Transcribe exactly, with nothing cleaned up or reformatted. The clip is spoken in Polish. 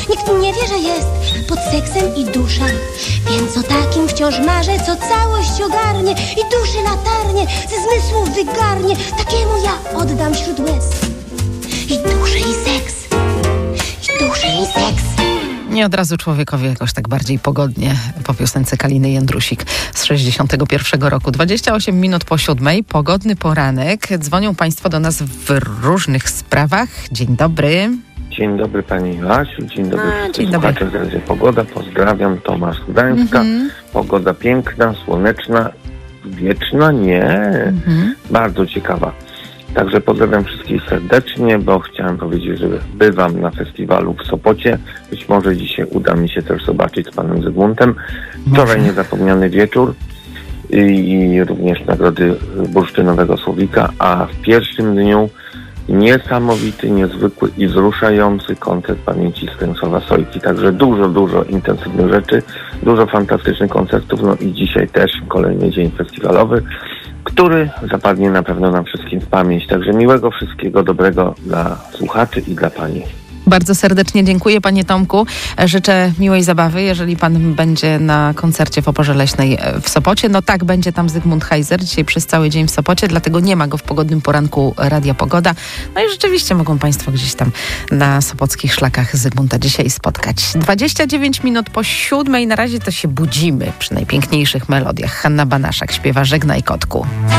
Nikt mi nie wie, że jest pod seksem i dusza. Więc o takim wciąż marzę, co całość ogarnie i duszy latarnie, ze zmysłów wygarnie. Takiemu ja oddam wśród łez i duszę, i seks, i duszę, i seks. Nie od razu człowiekowi jakoś tak bardziej pogodnie po piosence Kaliny Jędrusik z sześćdziesiątego pierwszego roku. dwadzieścia osiem minut po siódmej, pogodny poranek. Dzwonią Państwo do nas w różnych sprawach. Dzień dobry. Dzień dobry Pani Joasiu, dzień dobry A, wszystkim dzień dobry. słuchaczom z Radia Pogoda. Pozdrawiam, Tomasz z Gdańska. Mhm. Pogoda piękna, słoneczna, wieczna, nie, Mhm. bardzo ciekawa. Także pozdrawiam wszystkich serdecznie, bo chciałem powiedzieć, że bywam na festiwalu w Sopocie. Być może dzisiaj uda mi się też zobaczyć z Panem Zygmuntem. Wczoraj niezapomniany wieczór i, i również nagrody Bursztynowego Słowika, a w pierwszym dniu niesamowity, niezwykły i wzruszający koncert pamięci Stanisława Sojki. Także dużo, dużo intensywnych rzeczy, dużo fantastycznych koncertów, no i dzisiaj też kolejny dzień festiwalowy, który zapadnie na pewno nam wszystkim w pamięć. Także miłego wszystkiego dobrego dla słuchaczy i dla Pani. Bardzo serdecznie dziękuję, Panie Tomku. Życzę miłej zabawy, jeżeli Pan będzie na koncercie w Oporze Leśnej w Sopocie. No tak, będzie tam Zygmunt Heiser dzisiaj przez cały dzień w Sopocie, dlatego nie ma go w pogodnym poranku Radia Pogoda. No i rzeczywiście mogą Państwo gdzieś tam na sopockich szlakach Zygmunta dzisiaj spotkać. dwadzieścia dziewięć minut po siódmej. Na razie to się budzimy przy najpiękniejszych melodiach. Hanna Banaszak śpiewa Żegnaj kotku.